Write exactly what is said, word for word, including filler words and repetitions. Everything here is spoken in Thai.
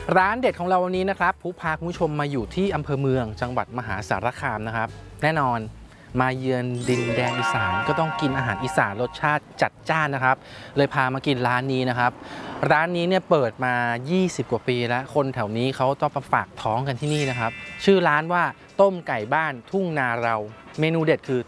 ร้านเด็ดของเราวันนี้นะครับผู้พาคุณผู้ชมมาอยู่ที่อำเภอเมืองจังหวัดมหาสารคามนะครับแน่นอนมาเยือนดินแดนอีสานก็ต้องกินอาหารอีสานรสชาติจัดจ้านนะครับเลยพามากินร้านนี้นะครับร้านนี้เนี่ยเปิดมายี่สิบกว่าปีแล้วคนแถวนี้เขาต้องมาฝากท้องกันที่นี่นะครับชื่อร้านว่าต้มไก่บ้านทุ่งนาเราเมนูเด็ดคือ